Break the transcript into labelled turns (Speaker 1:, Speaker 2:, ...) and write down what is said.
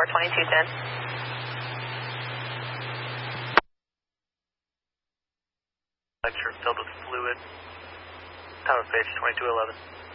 Speaker 1: Tower 2210.
Speaker 2: Lecture filled with fluid. Time of pitch 2211.